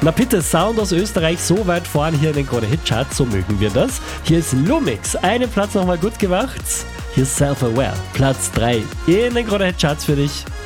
Na bitte, Sound aus Österreich so weit vorn hier in den Krone-Hit-Charts, so mögen wir das. Hier ist Lumix, einen Platz nochmal gut gemacht. Hier ist Self-Aware, Platz 3 in den Krone-Hit-Charts für dich.